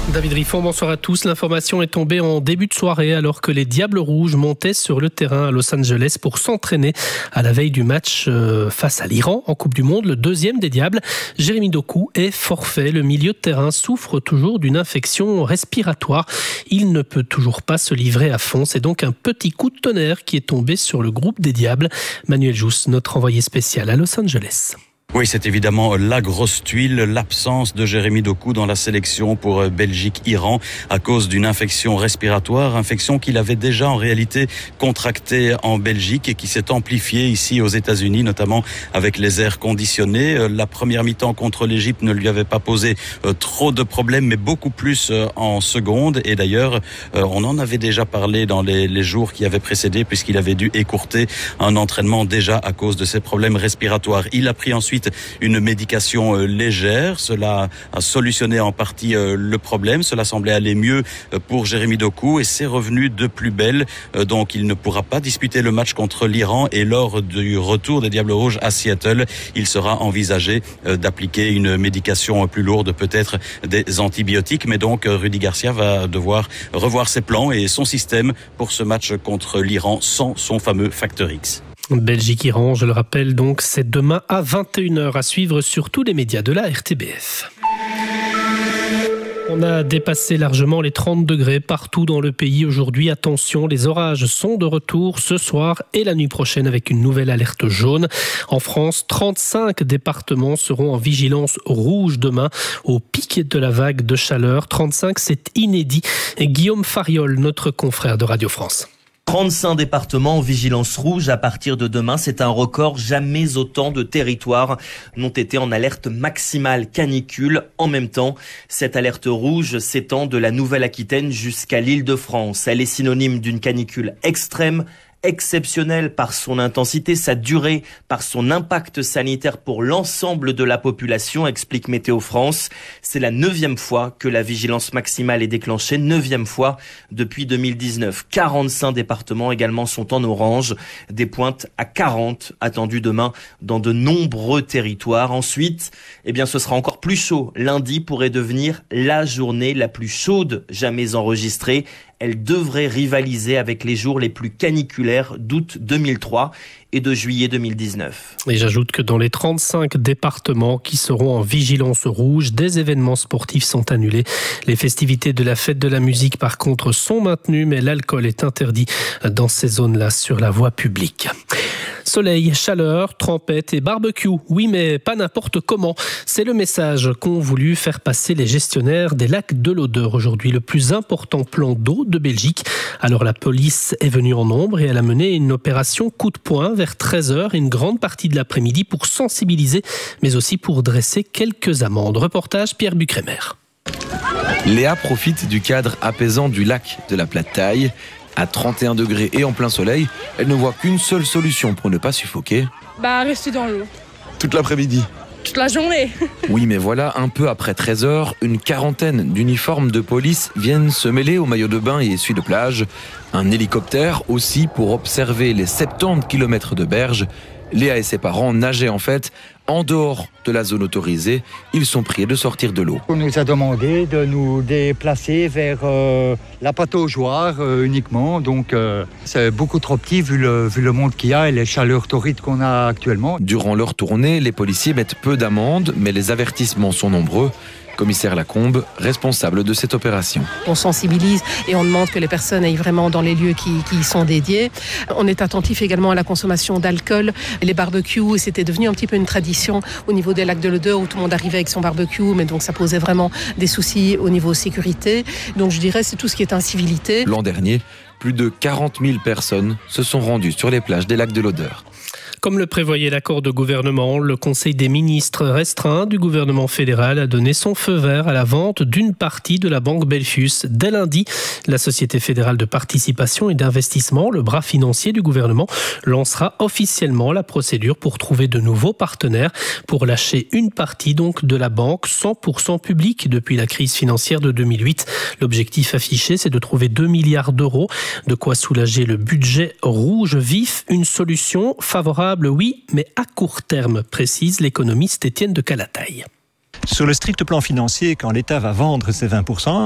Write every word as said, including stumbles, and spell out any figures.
David Riffon, bonsoir à tous. L'information est tombée en début de soirée alors que les Diables Rouges montaient sur le terrain à Los Angeles pour s'entraîner à la veille du match face à l'Iran en Coupe du Monde. Le deuxième des Diables, Jérémy Doku, est forfait. Le milieu de terrain souffre toujours d'une infection respiratoire. Il ne peut toujours pas se livrer à fond. C'est donc un petit coup de tonnerre qui est tombé sur le groupe des Diables. Manuel Jousse, notre envoyé spécial à Los Angeles. Oui, c'est évidemment la grosse tuile, l'absence de Jérémy Doku dans la sélection pour Belgique-Iran à cause d'une infection respiratoire, infection qu'il avait déjà en réalité contractée en Belgique et qui s'est amplifiée ici aux États-Unis, notamment avec les airs conditionnés. La première mi-temps contre l'Égypte ne lui avait pas posé trop de problèmes, mais beaucoup plus en seconde. Et d'ailleurs, on en avait déjà parlé dans les, les jours qui avaient précédé, puisqu'il avait dû écourter un entraînement déjà à cause de ses problèmes respiratoires. Il a pris ensuite une médication légère. Cela a solutionné en partie le problème. Cela semblait aller mieux pour Jérémy Doku et c'est revenu de plus belle. Donc il ne pourra pas disputer le match contre l'Iran et lors du retour des Diables Rouges à Seattle, il sera envisagé d'appliquer une médication plus lourde, peut-être des antibiotiques. Mais donc Rudy Garcia va devoir revoir ses plans et son système pour ce match contre l'Iran sans son fameux facteur X. Belgique-Iran, je le rappelle donc, c'est demain à vingt et une heures à suivre sur tous les médias de la R T B F. On a dépassé largement les trente degrés partout dans le pays aujourd'hui. Attention, les orages sont de retour ce soir et la nuit prochaine avec une nouvelle alerte jaune. En France, trente-cinq départements seront en vigilance rouge demain au pic de la vague de chaleur. trente-cinq, c'est inédit. Et Guillaume Fariol, notre confrère de Radio France. trente-cinq départements en vigilance rouge à partir de demain. C'est un record. Jamais autant de territoires n'ont été en alerte maximale canicule. En même temps, cette alerte rouge s'étend de la Nouvelle-Aquitaine jusqu'à l'Île-de-France. Elle est synonyme d'une canicule extrême, exceptionnelle par son intensité, sa durée, par son impact sanitaire pour l'ensemble de la population, explique Météo France. C'est la neuvième fois que la vigilance maximale est déclenchée, neuvième fois depuis deux mille dix-neuf. quarante-cinq départements également sont en orange, des pointes à quarante attendues demain dans de nombreux territoires. Ensuite, eh bien, ce sera encore plus chaud. Lundi pourrait devenir la journée la plus chaude jamais enregistrée. Elle devrait rivaliser avec les jours les plus caniculaires d'août deux mille trois et de juillet deux mille dix-neuf. Et j'ajoute que dans les trente-cinq départements qui seront en vigilance rouge, des événements sportifs sont annulés. Les festivités de la fête de la musique, par contre, sont maintenues, mais l'alcool est interdit dans ces zones-là sur la voie publique. Soleil, chaleur, trempette et barbecue. Oui, mais pas n'importe comment. C'est le message qu'ont voulu faire passer les gestionnaires des lacs de l'Odeur aujourd'hui, le plus important plan d'eau de Belgique. Alors la police est venue en nombre et elle a mené une opération coup de poing vers treize heures, une grande partie de l'après-midi pour sensibiliser, mais aussi pour dresser quelques amendes. Reportage Pierre Bucrémer. Léa profite du cadre apaisant du lac de la Plate-Taille. À trente et un degrés et en plein soleil, elle ne voit qu'une seule solution pour ne pas suffoquer. Bah, rester dans l'eau. Toute l'après-midi. Toute la journée. Oui, mais voilà, un peu après treize heures, une quarantaine d'uniformes de police viennent se mêler aux maillots de bain et essuie de plage. Un hélicoptère aussi pour observer les soixante-dix kilomètres de berge. Léa et ses parents nageaient en fait en dehors de la zone autorisée. Ils sont priés de sortir de l'eau. On nous a demandé de nous déplacer vers euh, la pataugeoire euh, uniquement. Donc euh, c'est beaucoup trop petit vu le, vu le monde qu'il y a et les chaleurs torrides qu'on a actuellement. Durant leur tournée, les policiers mettent peu d'amendes, mais les avertissements sont nombreux. Commissaire Lacombe, responsable de cette opération. On sensibilise et on demande que les personnes aillent vraiment dans les lieux qui, qui y sont dédiés. On est attentif également à la consommation d'alcool, les barbecues. C'était devenu un petit peu une tradition au niveau des lacs de l'Odeur où tout le monde arrivait avec son barbecue, mais donc ça posait vraiment des soucis au niveau sécurité. Donc je dirais c'est tout ce qui est incivilité. L'an dernier, plus de quarante mille personnes se sont rendues sur les plages des lacs de l'Odeur. Comme le prévoyait l'accord de gouvernement, le Conseil des ministres restreint du gouvernement fédéral a donné son feu vert à la vente d'une partie de la banque Belfius. Dès lundi, la Société fédérale de participation et d'investissement, le bras financier du gouvernement, lancera officiellement la procédure pour trouver de nouveaux partenaires pour lâcher une partie donc de la banque cent pour cent publique depuis la crise financière de deux mille huit. L'objectif affiché, c'est de trouver deux milliards d'euros, de quoi soulager le budget rouge vif, une solution favorable. Oui, mais à court terme, précise l'économiste Étienne de Calataille. Sur le strict plan financier, quand l'État va vendre ses vingt pour cent,